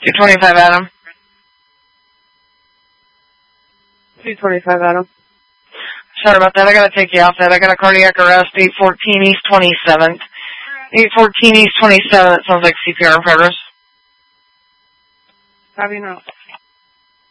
225 Adam. 225 Adam. Sorry about that. I gotta take you off that. I got a cardiac arrest, 814 East 27th. 814 East 27th. Sounds like CPR in progress. Copy now.